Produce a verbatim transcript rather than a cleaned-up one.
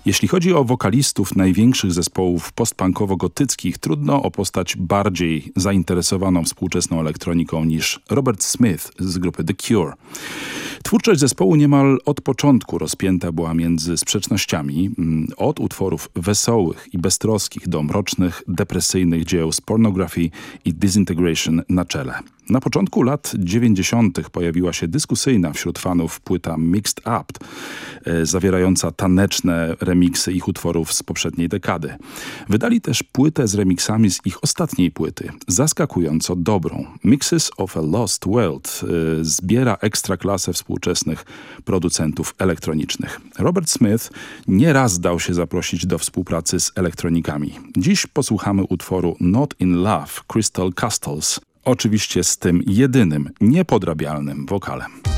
Jeśli chodzi o wokalistów największych zespołów postpunkowo-gotyckich, trudno o postać bardziej zainteresowaną współczesną elektroniką niż Robert Smith z grupy The Cure. Twórczość zespołu niemal od początku rozpięta była między sprzecznościami, od utworów wesołych i beztroskich do mrocznych, depresyjnych dzieł z Pornography i Disintegration na czele. Na początku lat dziewięćdziesiątych pojawiła się dyskusyjna wśród fanów płyta Mixed Up, e, zawierająca taneczne remiksy ich utworów z poprzedniej dekady. Wydali też płytę z remiksami z ich ostatniej płyty, zaskakująco dobrą. Mixes of a Lost World e, zbiera ekstraklasę współczesnych producentów elektronicznych. Robert Smith nieraz dał się zaprosić do współpracy z elektronikami. Dziś posłuchamy utworu Not in Love Crystal Castles, oczywiście z tym jedynym, niepodrabialnym wokalem.